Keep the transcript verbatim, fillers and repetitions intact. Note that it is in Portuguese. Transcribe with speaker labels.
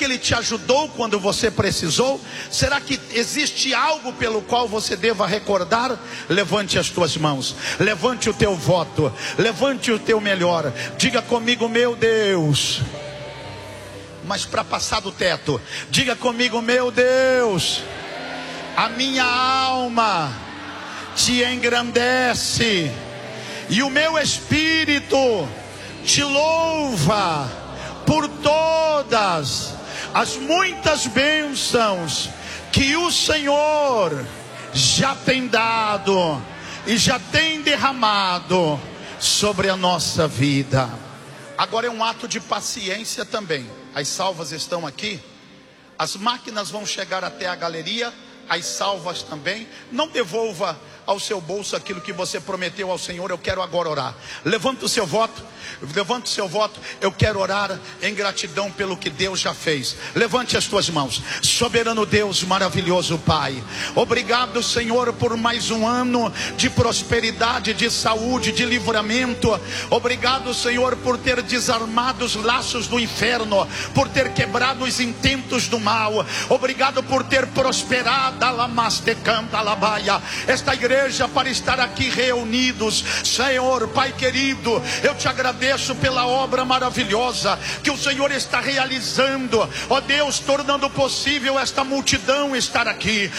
Speaker 1: que Ele te ajudou quando você precisou? Será que existe algo pelo qual você deva recordar? Levante as tuas mãos, levante o teu voto, levante o teu melhor. Diga comigo: meu Deus. Mas para passar do teto, diga comigo: meu Deus, a minha alma te engrandece e o meu espírito te louva por todas as muitas bênçãos que o Senhor já tem dado e já tem derramado sobre a nossa vida. Agora é um ato de paciência também. As salvas estão aqui, as máquinas vão chegar até a galeria, as salvas também. Não devolva ao seu bolso aquilo que você prometeu ao Senhor. Eu quero agora orar. Levanta o seu voto, levanta o seu voto. Eu quero orar em gratidão pelo que Deus já fez. Levante as tuas mãos. Soberano Deus, maravilhoso Pai, obrigado, Senhor, por mais um ano de prosperidade, de saúde, de livramento. Obrigado, Senhor, por ter desarmado os laços do inferno, por ter quebrado os intentos do mal. Obrigado por ter prosperado esta igreja para estar aqui reunidos. Senhor, Pai querido, eu te agradeço pela obra maravilhosa que o Senhor está realizando, ó Deus, tornando possível esta multidão estar aqui.